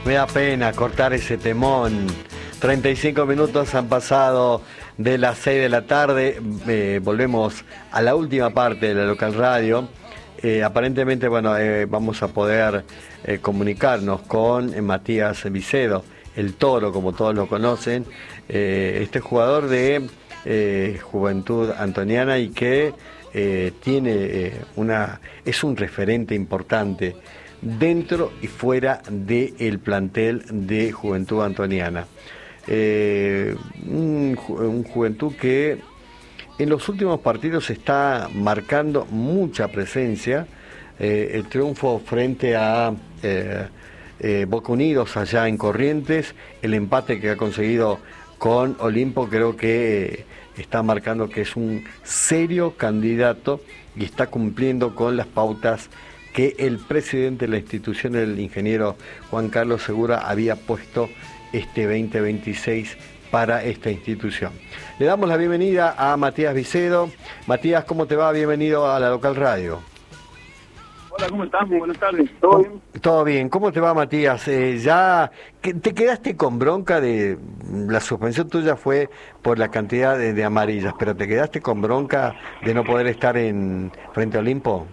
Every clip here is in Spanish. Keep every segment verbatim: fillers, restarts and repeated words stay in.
Me da pena cortar ese temón. treinta y cinco minutos han pasado de las seis de la tarde. Eh, volvemos a la última parte de la local radio. Eh, aparentemente, bueno, eh, vamos a poder eh, comunicarnos con eh, Matías Vicedo, el Toro, como todos lo conocen, eh, este jugador de eh, Juventud Antoniana y que eh, tiene eh, una es un referente importante dentro y fuera del plantel de Juventud Antoniana. Eh, un, un Juventud que en los últimos partidos está marcando mucha presencia. Eh, el triunfo frente a eh, eh, Boca Unidos allá en Corrientes, el empate que ha conseguido con Olimpo, creo que eh, está marcando que es un serio candidato y está cumpliendo con las pautas que el presidente de la institución, el ingeniero Juan Carlos Segura, había puesto este veinte veintiséis para esta institución. Le damos la bienvenida a Matías Vicedo. Matías, ¿cómo te va? Bienvenido a la local radio. Hola, ¿cómo estás? Muy buenas tardes. ¿Todo bien? Todo bien. ¿Cómo te va, Matías? Eh, ya te quedaste con bronca de la suspensión tuya fue por la cantidad de, de amarillas, pero te quedaste con bronca de no poder estar en frente a Olimpo.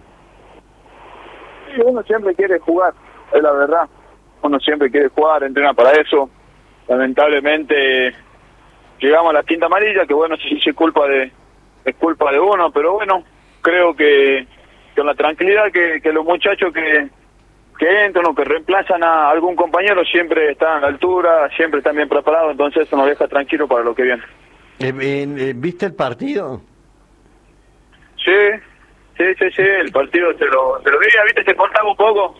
Sí, uno siempre quiere jugar, es la verdad. Uno siempre quiere jugar, entrena para eso. Lamentablemente llegamos a la quinta amarilla, que bueno, si es culpa de es culpa de uno, pero bueno, creo que con la tranquilidad que, que los muchachos que, que entran o que reemplazan a algún compañero siempre están a la altura, siempre están bien preparados, entonces eso nos deja tranquilo para lo que viene. Eh, eh, ¿Viste el partido? Sí, sí, sí, sí, el partido se lo, se lo vi, viste, se cortaba un poco.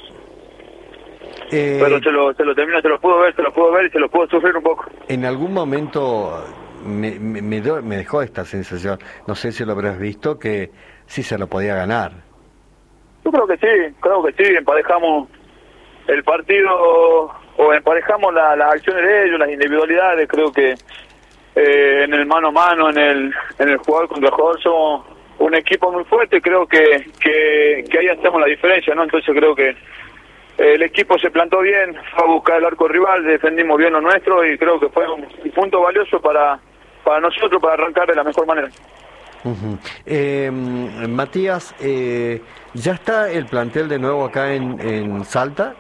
Eh, pero se lo, se lo terminó, se lo pudo ver, se lo pudo ver y se lo pudo sufrir un poco. En algún momento me, me, me, do, me dejó esta sensación, no sé si lo habrás visto, que sí se lo podía ganar. Yo creo que sí, creo que sí, emparejamos el partido, o emparejamos la, las acciones de ellos, las individualidades, creo que eh, en el mano a mano, en el en el jugador contra jugador somos un equipo muy fuerte, creo que, que, que ahí hacemos la diferencia, ¿no? Entonces creo que el equipo se plantó bien, fue a buscar el arco rival, defendimos bien lo nuestro y creo que fue un, un punto valioso para, para nosotros, para arrancar de la mejor manera. Uh-huh. eh, Matías, eh, ¿ya está el plantel de nuevo acá en, en Salta?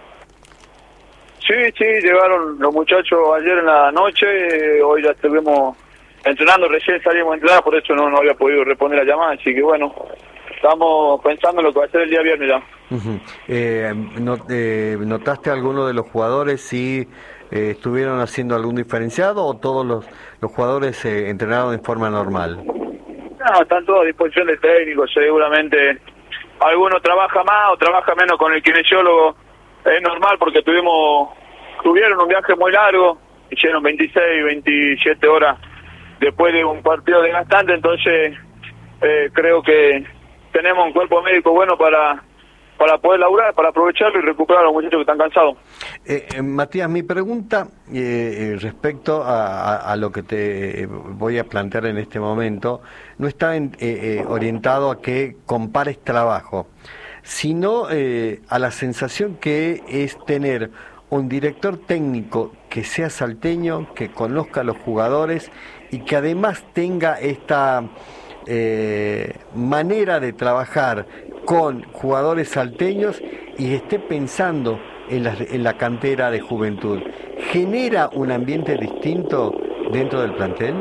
Sí, sí, llegaron los muchachos ayer en la noche, eh, hoy ya estuvimos entrenando, recién salimos a entrenar, por eso no, no había podido responder la llamada, así que bueno, estamos pensando en lo que va a ser el día viernes ya. Uh-huh. eh, not, eh, ¿Notaste alguno de los jugadores si eh, estuvieron haciendo algún diferenciado o todos los, los jugadores eh, entrenaron de forma normal? No, están todos a disposición del técnico, seguramente alguno trabaja más o trabaja menos con el kinesiólogo, es normal porque tuvimos tuvieron un viaje muy largo, hicieron veintiséis, veintisiete horas después de un partido desgastante, entonces eh, creo que tenemos un cuerpo médico bueno para para poder laburar, para aprovecharlo y recuperar a los muchachos que están cansados. Eh, eh, Matías, mi pregunta eh, respecto a, a, a lo que te voy a plantear en este momento no está en, eh, eh, orientado a que compares trabajo, sino eh, a la sensación que es tener un director técnico que sea salteño, que conozca a los jugadores y que además tenga esta eh, manera de trabajar con jugadores salteños y esté pensando en la, en la cantera de Juventud. ¿Genera un ambiente distinto dentro del plantel?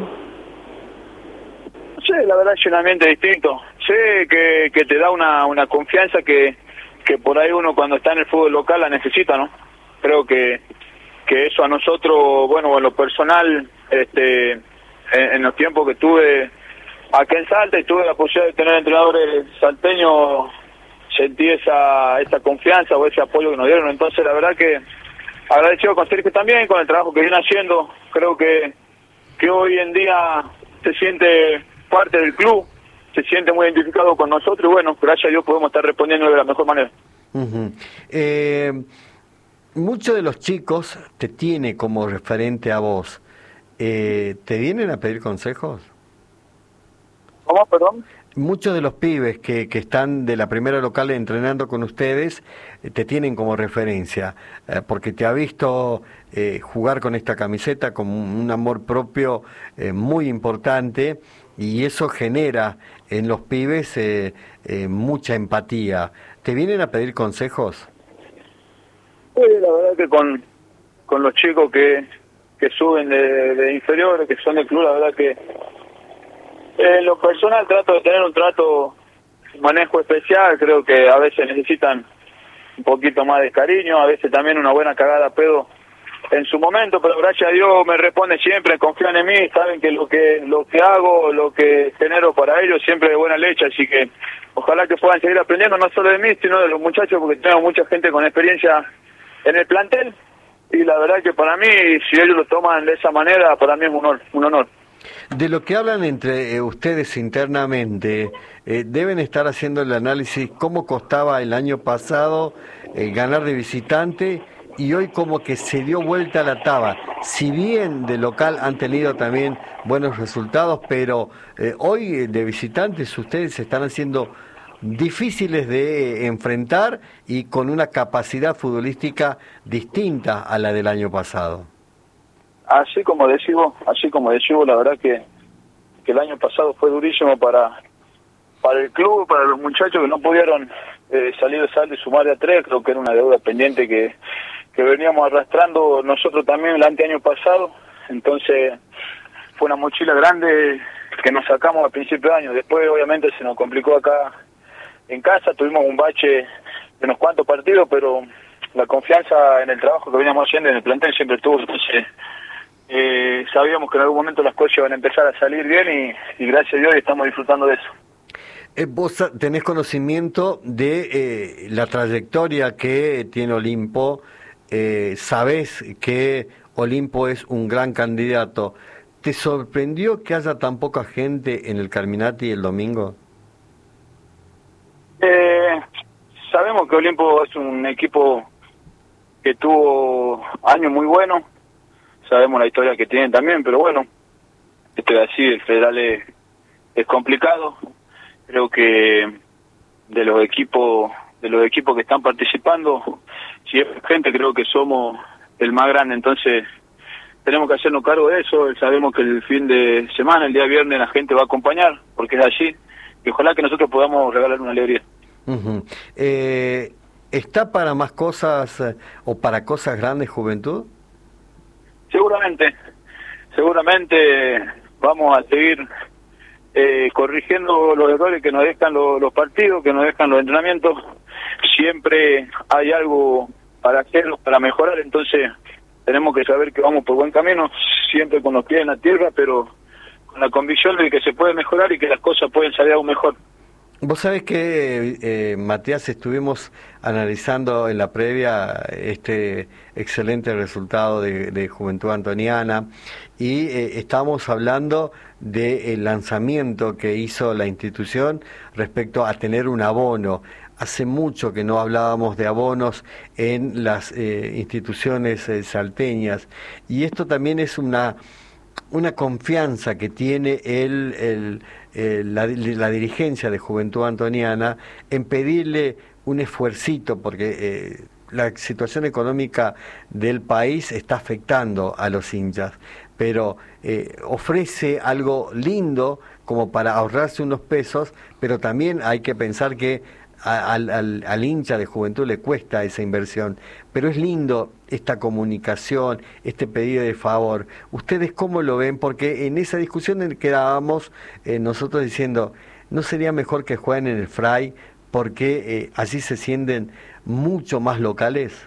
Sí, la verdad es un ambiente distinto. Sé que, que te da una, una confianza que, que por ahí uno cuando está en el fútbol local la necesita, ¿no? Creo que, que eso a nosotros, bueno, en lo personal, este, en, en los tiempos que tuve acá en Salta y tuve la posibilidad de tener entrenadores salteños, sentí esa esa confianza o ese apoyo que nos dieron. Entonces, la verdad que agradecido con Sergio también, con el trabajo que viene haciendo. Creo que, que hoy en día se siente parte del club, se siente muy identificado con nosotros y bueno, gracias a Dios podemos estar respondiendo de la mejor manera. Uh-huh. eh, muchos de los chicos te tiene como referente a vos. Eh, ¿Te vienen a pedir consejos? ¿Cómo, perdón? muchos de los pibes que, que están de la primera local entrenando con ustedes eh, te tienen como referencia, eh, porque te ha visto eh, jugar con esta camiseta con un amor propio eh, muy importante, y eso genera en los pibes eh, eh, mucha empatía. ¿Te vienen a pedir consejos? Sí, la verdad que con, con los chicos que, que suben de, de inferiores, que son del club, la verdad que en lo personal trato de tener un trato, un manejo especial. Creo que a veces necesitan un poquito más de cariño, a veces también una buena cagada a pedo en su momento, pero gracias a Dios me responden siempre, confían en mí, saben que lo que lo que hago, lo que genero para ellos siempre de buena leche, así que ojalá que puedan seguir aprendiendo no solo de mí, sino de los muchachos, porque tengo mucha gente con experiencia en el plantel, y la verdad que para mí, si ellos lo toman de esa manera, para mí es un honor. Un honor. De lo que hablan entre eh, ustedes internamente, eh, deben estar haciendo el análisis cómo costaba el año pasado eh, ganar de visitante, y hoy como que se dio vuelta la taba. Si bien de local han tenido también buenos resultados, pero eh, hoy eh, de visitantes ustedes se están haciendo difíciles de enfrentar y con una capacidad futbolística distinta a la del año pasado. Así como decimos, así como decimos, la verdad que, que el año pasado fue durísimo para para el club, para los muchachos que no pudieron eh, salir de saldo y sumar de a tres. Creo que era una deuda pendiente que, que veníamos arrastrando nosotros también el anteaño pasado. Entonces fue una mochila grande que nos sacamos a principio de año. Después obviamente se nos complicó acá en casa, tuvimos un bache de unos cuantos partidos, pero la confianza en el trabajo que veníamos haciendo en el plantel siempre estuvo. Entonces eh, sabíamos que en algún momento las cosas iban a empezar a salir bien, y, y gracias a Dios estamos disfrutando de eso. Eh, vos tenés conocimiento de eh, la trayectoria que tiene Olimpo, eh, sabés que Olimpo es un gran candidato. ¿Te sorprendió que haya tan poca gente en el Carminati el domingo? Eh, sabemos que Olimpo es un equipo que tuvo años muy buenos, sabemos la historia que tienen también, pero bueno, esto es así, el federal es, es complicado. Creo que de los equipos de los equipos que están participando, si es gente, creo que somos el más grande, entonces tenemos que hacernos cargo de eso. Sabemos que el fin de semana, el día viernes, la gente va a acompañar, porque es así, y ojalá que nosotros podamos regalar una alegría. Uh-huh. eh, ¿Está para más cosas eh, o para cosas grandes Juventud? Seguramente, seguramente vamos a seguir Eh, corrigiendo los errores que nos dejan los, los partidos, que nos dejan los entrenamientos. Siempre hay algo para hacerlo, para mejorar, entonces tenemos que saber que vamos por buen camino, siempre con los pies en la tierra, pero con la convicción de que se puede mejorar y que las cosas pueden salir aún mejor. Vos sabés que, eh, Matías, estuvimos analizando en la previa este excelente resultado de, de Juventud Antoniana, y eh, estábamos hablando del lanzamiento que hizo la institución respecto a tener un abono. Hace mucho que no hablábamos de abonos en las eh, instituciones eh, salteñas, y esto también es una... una confianza que tiene el, el, el, la, la dirigencia de Juventud Antoniana en pedirle un esfuercito, porque eh, la situación económica del país está afectando a los hinchas, pero eh, ofrece algo lindo como para ahorrarse unos pesos, pero también hay que pensar que Al, al, al hincha de Juventud le cuesta esa inversión, pero es lindo esta comunicación, este pedido de favor. ¿Ustedes cómo lo ven? Porque en esa discusión quedábamos eh, nosotros diciendo, ¿no sería mejor que jueguen en el Fray porque eh, así se sienten mucho más locales?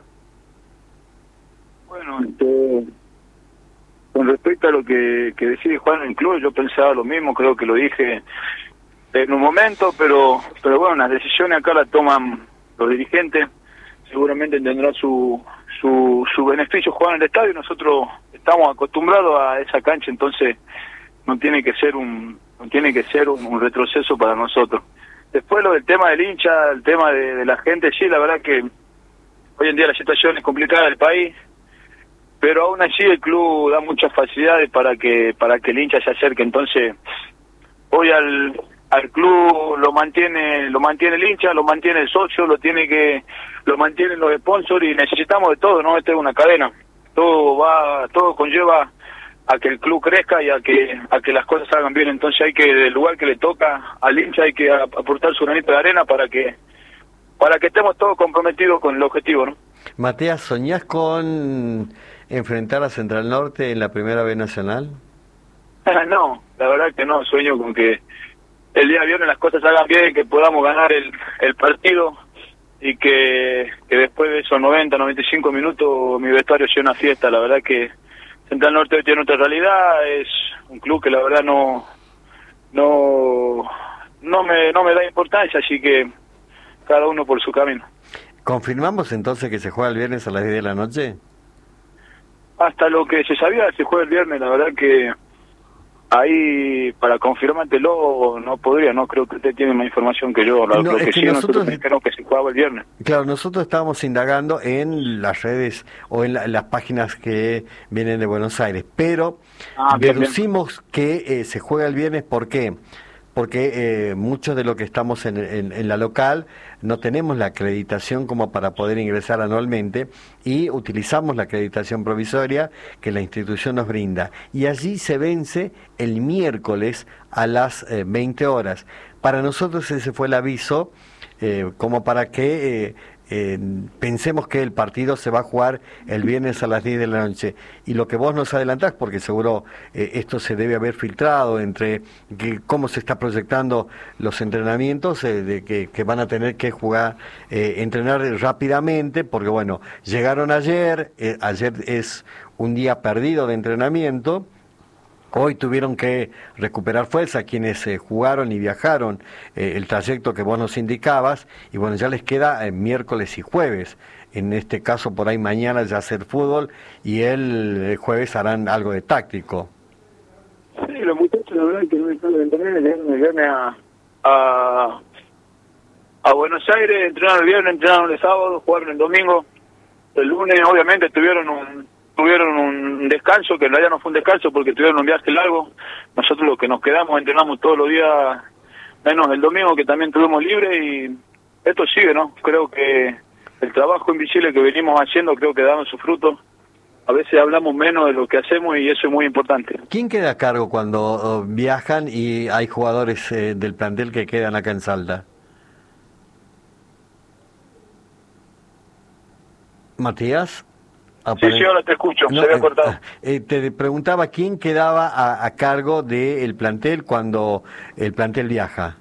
Bueno, este, con respecto a lo que, que decide Juan en el club, yo pensaba lo mismo, creo que lo dije en un momento, pero pero bueno, las decisiones acá las toman los dirigentes, seguramente tendrá su su su beneficio jugar en el estadio. Nosotros estamos acostumbrados a esa cancha, entonces no tiene que ser un no tiene que ser un, un retroceso para nosotros. Después lo del tema del hincha, el tema de, de la gente, sí, la verdad que hoy en día la situación es complicada del país, pero aún así el club da muchas facilidades para que para que el hincha se acerque. Entonces hoy al al club lo mantiene lo mantiene el hincha, lo mantiene el socio, lo tiene que lo mantienen los sponsors y necesitamos de todo, ¿no? Esta es una cadena. Todo va todo conlleva a que el club crezca y a que a que las cosas salgan bien. Entonces hay que, del lugar que le toca al hincha, hay que aportar su granito de arena para que para que estemos todos comprometidos con el objetivo, ¿no? Matías, ¿soñás con enfrentar a Central Norte en la Primera B Nacional? No, la verdad que no, sueño con que el día viernes las cosas salgan bien, que podamos ganar el, el partido y que, que después de esos noventa, noventa y cinco minutos mi vestuario sea una fiesta. La verdad que Central Norte tiene otra realidad, es un club que la verdad no no no me no me da importancia, así que cada uno por su camino. ¿Confirmamos entonces que se juega el viernes a las diez de la noche? Hasta lo que se sabía se juega el viernes, la verdad que ahí para confirmártelo no podría, no creo que usted tiene más información que yo. Lo, no, lo que, que sí nosotros, nosotros dijeron que se jugaba el viernes. Claro, nosotros estábamos indagando en las redes o en, la, en las páginas que vienen de Buenos Aires, pero ah, bien, deducimos bien. que eh, se juega el viernes. ¿Por qué? Porque eh, muchos de los que estamos en, en, en la local no tenemos la acreditación como para poder ingresar anualmente y utilizamos la acreditación provisoria que la institución nos brinda. Y allí se vence el miércoles a las eh, veinte horas. Para nosotros ese fue el aviso, eh, como para que... Eh, Eh, pensemos que el partido se va a jugar el viernes a las diez de la noche, y lo que vos nos adelantás, porque seguro eh, esto se debe haber filtrado entre que, cómo se está proyectando los entrenamientos, eh, de que, que van a tener que jugar, eh, entrenar rápidamente, porque bueno, llegaron ayer, eh, ayer es un día perdido de entrenamiento. Hoy tuvieron que recuperar fuerza quienes eh, jugaron y viajaron eh, el trayecto que vos nos indicabas, y bueno, ya les queda eh, miércoles y jueves. En este caso, por ahí mañana ya hacer fútbol, y el, el jueves harán algo de táctico. Sí, los muchachos, la verdad que no están de entrenar, el viernes a, a, a Buenos Aires, entrenaron el viernes, entrenaron el sábado, jugaron el domingo. El lunes, obviamente, tuvieron un... tuvieron un descanso, que en realidad no fue un descanso porque tuvieron un viaje largo. Nosotros los que nos quedamos entrenamos todos los días, menos el domingo que también tuvimos libre, y esto sigue, ¿no? Creo que el trabajo invisible que venimos haciendo creo que da su fruto. A veces hablamos menos de lo que hacemos y eso es muy importante. ¿Quién queda a cargo cuando uh, viajan y hay jugadores eh, del plantel que quedan acá en Salta? Matías. Sí, sí, ahora te escucho, no, se había cortado. Eh, te preguntaba quién quedaba a, a cargo del plantel cuando el plantel viaja.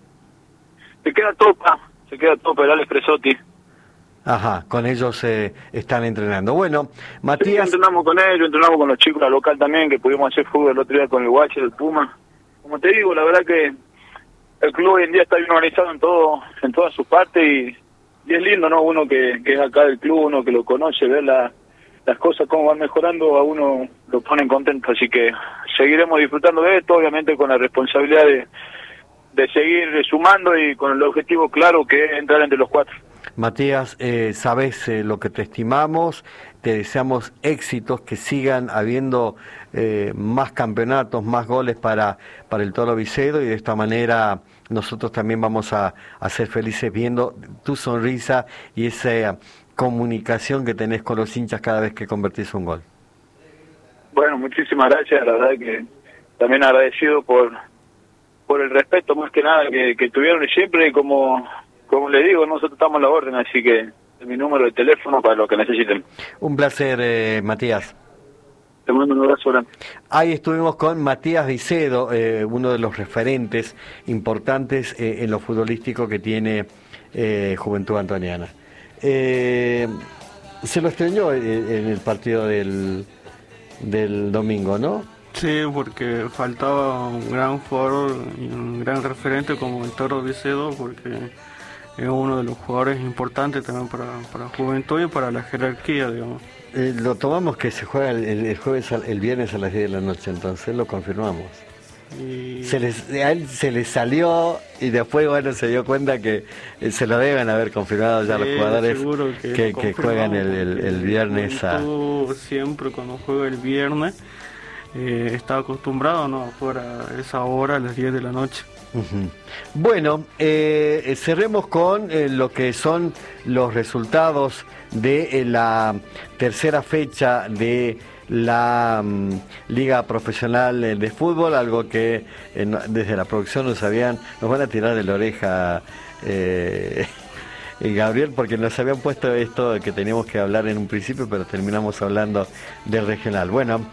Se queda Topa, se queda Topa, el Alex Presotti. Ajá, con ellos eh, están entrenando. Bueno, Matías... Sí, entrenamos con ellos, entrenamos con los chicos de la local también, que pudimos hacer fútbol el otro día con el Guache, el Puma. Como te digo, la verdad que el club hoy en día está bien organizado en todo, en todas sus partes, y, y es lindo, ¿no? Uno que, que es acá del club, uno que lo conoce, ver la... las cosas como van mejorando, a uno lo ponen contento, así que seguiremos disfrutando de esto, obviamente con la responsabilidad de, de seguir sumando y con el objetivo claro que es entrar entre los cuatro. Matías, eh, sabes eh, lo que te estimamos, te deseamos éxitos, que sigan habiendo eh, más campeonatos, más goles para, para el Toro Vicedo, y de esta manera nosotros también vamos a, a ser felices viendo tu sonrisa y esa comunicación que tenés con los hinchas cada vez que convertís un gol. Bueno, muchísimas gracias, la verdad que también agradecido por por el respeto más que nada que, que tuvieron, y siempre, como como les digo, nosotros estamos a la orden, así que es mi número de teléfono para lo que necesiten. Un placer, eh, Matías. Te mando un abrazo grande. Ahí estuvimos con Matías Vicedo, eh, uno de los referentes importantes eh, en lo futbolístico que tiene eh, Juventud Antoniana. Eh, se lo extrañó en el partido del, del domingo, ¿no? Sí, porque faltaba un gran jugador y un gran referente como el Toro Vicedo, porque es uno de los jugadores importantes también para, para Juventud y para la jerarquía, digamos. Eh, lo tomamos que se juega el, el jueves, el viernes a las diez de la noche, entonces lo confirmamos. Y... Se les, a él se les salió y después, bueno, se dio cuenta que eh, se lo deben haber confirmado ya sí, los jugadores que, que, que juegan el, el, el viernes. A... Siempre cuando juega el viernes eh, está acostumbrado, ¿no?, a jugar a esa hora, a las diez de la noche. Uh-huh. Bueno, eh, cerremos con eh, lo que son los resultados de eh, la tercera fecha de la um, Liga Profesional de Fútbol, algo que eh, no, desde la producción nos habían, nos van a tirar de la oreja eh, Gabriel, porque nos habían puesto esto que teníamos que hablar en un principio, pero terminamos hablando del regional. Bueno,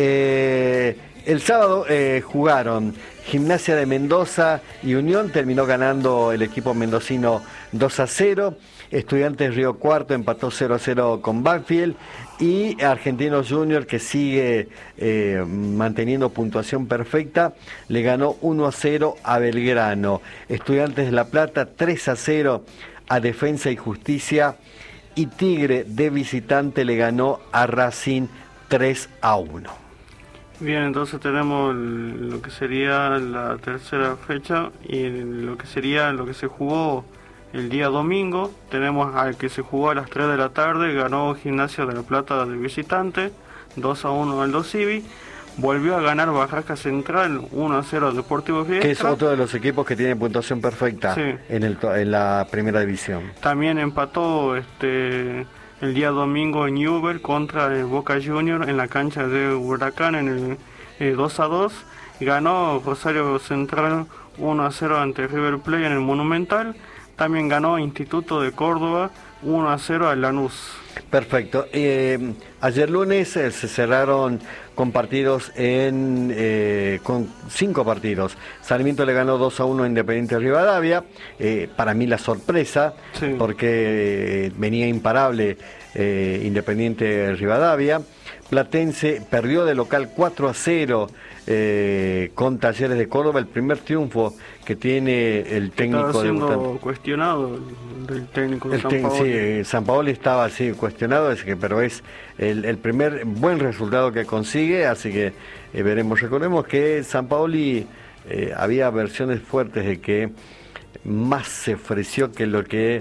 eh, el sábado eh, jugaron Gimnasia de Mendoza y Unión, terminó ganando el equipo mendocino dos a cero. Estudiantes Río Cuarto empató cero a cero con Banfield, y Argentinos Junior, que sigue eh, manteniendo puntuación perfecta, le ganó uno a cero a Belgrano. Estudiantes de La Plata tres a cero a Defensa y Justicia, y Tigre de visitante le ganó a Racing tres a uno. Bien, entonces tenemos lo que sería la tercera fecha y lo que sería lo que se jugó el día domingo. Tenemos al que se jugó a las tres de la tarde, ganó Gimnasia de La Plata de visitante, dos a uno Aldo Civi. Volvió a ganar Barraca Central uno a cero Deportivo Fiesta. Que es otro de los equipos que tiene puntuación perfecta, sí, en, el, en la primera división. También empató este el día domingo en Newell contra el Boca Junior en la cancha de Huracán en el eh, dos a dos. Ganó Rosario Central uno a cero ante River Plate en el Monumental. También ganó Instituto de Córdoba uno a cero al Lanús. Perfecto. Eh, ayer lunes eh, se cerraron con partidos en eh, con cinco partidos. Sarmiento le ganó dos a uno a Independiente Rivadavia. Eh, para mí la sorpresa, sí, porque eh, venía imparable eh, Independiente Rivadavia. Platense perdió de local cuatro a cero eh, con Talleres de Córdoba, el primer triunfo que tiene el técnico. Estaba siendo debutante. Cuestionado el técnico de el San te Paoli. Sí, San Paoli estaba así cuestionado, es que, pero es el, el primer buen resultado que consigue, así que eh, veremos. Recordemos que San Paoli eh, había versiones fuertes de que más se ofreció que lo que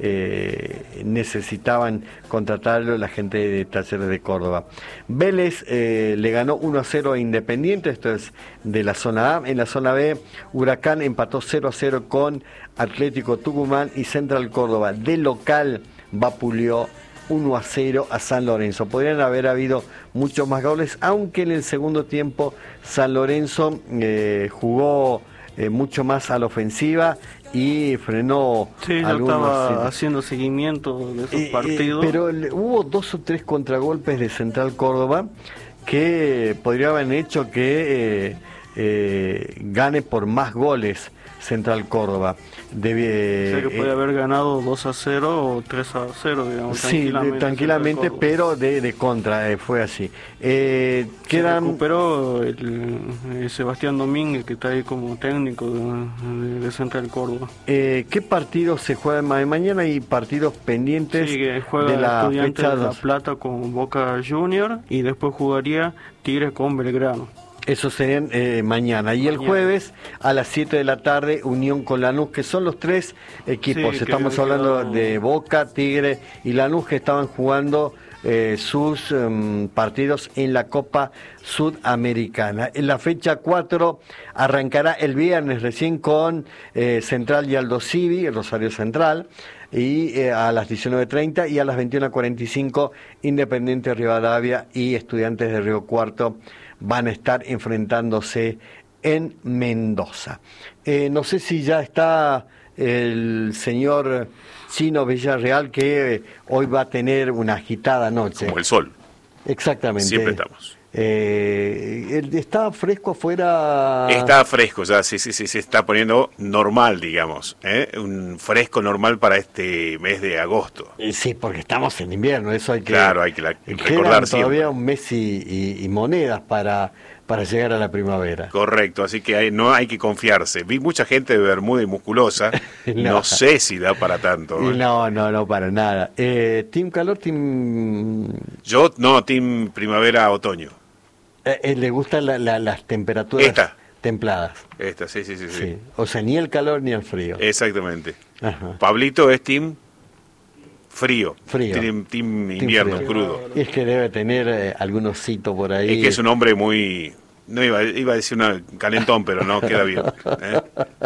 Eh, necesitaban contratarlo la gente de Talleres de Córdoba. Vélez eh, le ganó uno a cero a Independiente, esto es de la zona A. En la zona B, Huracán empató cero a cero con Atlético Tucumán, y Central Córdoba de local vapuleó uno a cero a San Lorenzo. Podrían haber habido muchos más goles, aunque en el segundo tiempo San Lorenzo eh, jugó eh, mucho más a la ofensiva y frenó. Sí, yo algunos, estaba sí, haciendo seguimiento de esos eh, partidos. Eh, pero le, hubo dos o tres contragolpes de Central Córdoba que podrían haber hecho que eh, eh, gane por más goles Central Córdoba. Debe, o sea que puede eh, haber ganado dos a cero o tres a cero, digamos. Sí, tranquilamente, tranquilamente, pero de, de contra, eh, fue así. Eh, quedan... Se recuperó el, el Sebastián Domínguez, que está ahí como técnico de, de, de Central Córdoba. Eh, ¿Qué partidos se juegan mañana? Hay partidos pendientes. Sí, que juega de la Estudiantes fecha de La Plata con Boca Junior, y después jugaría Tigres con Belgrano. Eso serían eh, mañana. Y el jueves a las siete de la tarde, Unión con Lanús, que son los tres equipos. Sí, Estamos hablando quedado... de Boca, Tigre y Lanús, que estaban jugando eh, sus um, partidos en la Copa Sudamericana. En la fecha cuatro arrancará el viernes recién con eh, Central y Aldo Civi, el Rosario Central, y eh, a las diecinueve treinta, y a las veintiuno cuarenta y cinco Independiente Rivadavia y Estudiantes de Río Cuarto van a estar enfrentándose en Mendoza. Eh, no sé si ya está el señor Chino Villarreal, que eh, hoy va a tener una agitada noche. Como el sol. Exactamente. Siempre estamos. Eh, ¿Está fresco afuera? Está fresco, ya sí, sí, sí, se está poniendo normal, digamos, ¿eh? Un fresco normal para este mes de agosto. Sí, porque estamos en invierno, eso hay que... Claro, hay que la, recordar todavía siempre. un mes y, y, y monedas para, para llegar a la primavera. Correcto, así que hay, no hay que confiarse. Vi mucha gente de bermuda y musculosa, no, no sé si da para tanto. ¿eh? No, no, no, para nada. Eh, ¿Team calor, team...? Yo, no, team primavera-otoño. Eh, eh, ¿Le gustan la, la, las temperaturas Esta. templadas? Esta, sí, sí, sí, sí, sí. O sea, ni el calor ni el frío. Exactamente. Ajá. Pablito es team frío. Frío. Team, team invierno, frío. crudo. Y es que debe tener eh, algún osito por ahí. Es que es un hombre muy No iba, iba a decir una calentón, pero no queda bien. ¿eh?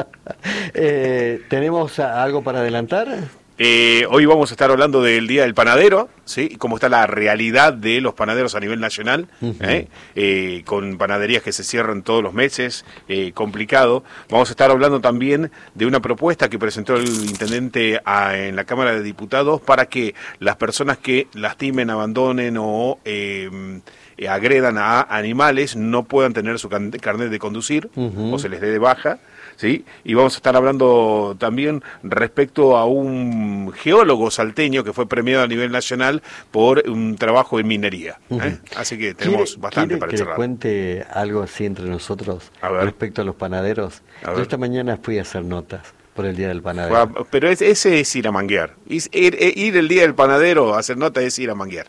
Eh, ¿Tenemos algo para adelantar? Eh, hoy vamos a estar hablando del Día del Panadero, ¿sí? Cómo está la realidad de los panaderos a nivel nacional, uh-huh. ¿eh? Eh, con panaderías que se cierran todos los meses, eh, complicado. Vamos a estar hablando también de una propuesta que presentó el intendente a, en la Cámara de Diputados para que las personas que lastimen, abandonen o eh, agredan a animales no puedan tener su carnet de conducir, uh-huh. o se les dé de baja. ¿Sí? Y vamos a estar hablando también respecto a un geólogo salteño que fue premiado a nivel nacional por un trabajo en minería. ¿eh? Uh-huh. Así que tenemos ¿Quiere, bastante ¿quiere para que cerrar. Le cuente algo así entre nosotros respecto a los panaderos? Yo esta mañana fui a hacer notas por el Día del Panadero. Pero es, ese es ir a manguear. Ir, ir el Día del Panadero a hacer notas es ir a manguear.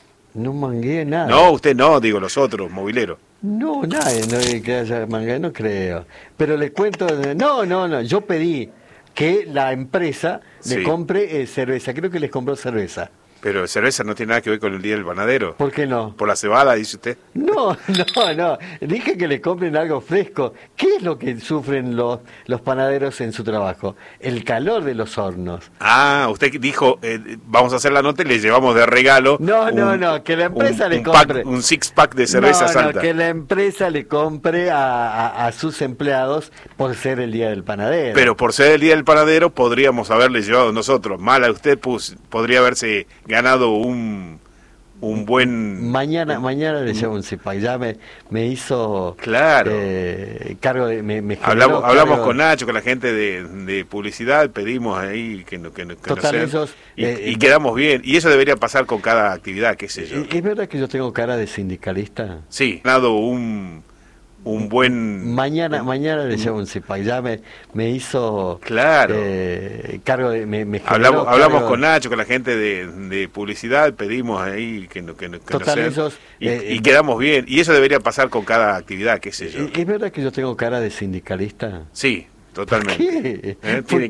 No mangué nada. No, usted no, digo los otros, mobileros. No, nadie, no, que haya manga, no creo. Pero le cuento, no, no, no, yo pedí que la empresa sí. le compre eh, cerveza, creo que les compró cerveza. Pero cerveza no tiene nada que ver con el Día del Panadero. ¿Por qué no? Por la cebada, dice usted. No, no, no. Dije que le compren algo fresco. ¿Qué es lo que sufren los, los panaderos en su trabajo? El calor de los hornos. Ah, usted dijo, eh, vamos a hacer la nota y le llevamos de regalo. No, un, no, no, que la empresa un, le un compre. Pack, un six pack de cerveza no, Salta. No, que la empresa le compre a, a, a sus empleados por ser el Día del Panadero. Pero por ser el Día del Panadero podríamos haberle llevado nosotros. Mal a usted, pues, podría haberse ganado un un buen... Mañana mañana le llevo un cipac, ya me, me hizo claro. eh, cargo de... Me, me hablamos cargo... hablamos con Nacho, con la gente de, de publicidad, pedimos ahí que, que, que Total, nos esos, y, eh, y quedamos bien. Y eso debería pasar con cada actividad, qué sé yo. ¿Es verdad que yo tengo cara de sindicalista? Sí, dado un... un buen... Mañana mañana le llevo un cipac, ya me, me hizo claro. eh, cargo de... Me, me hablamos hablamos cargo... con Nacho, con la gente de, de publicidad, pedimos ahí que, que, que Total, nos esos, y, eh, y quedamos bien. Y eso debería pasar con cada actividad, qué sé yo. ¿Es verdad que yo tengo cara de sindicalista? Sí, totalmente. ¿Qué? ¿Eh? ¿Por Tiene